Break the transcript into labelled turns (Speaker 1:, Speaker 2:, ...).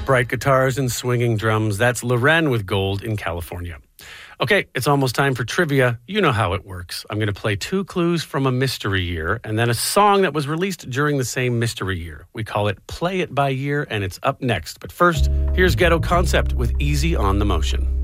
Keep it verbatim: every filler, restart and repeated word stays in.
Speaker 1: bright guitars and swinging drums. That's Loren with Gold in California. Okay, it's almost time for trivia. You know how it works. I'm going to play two clues from a mystery year and then a song that was released during the same mystery year. We call it Play It by Year, and it's up next. But first, here's Ghetto Concept with Easy on the Motion.